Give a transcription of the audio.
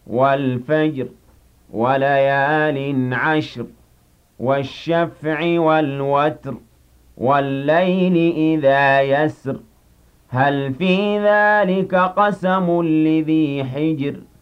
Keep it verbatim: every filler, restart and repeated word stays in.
وَالْفَجْرِ وَلَيَالٍ عَشْرٍ وَالشَّفْعِ وَالْوَتْرِ وَاللَّيْلِ إِذَا يَسْرِ هَلْ فِي ذَٰلِكَ قَسَمٌ لِّذِي حِجْرٍ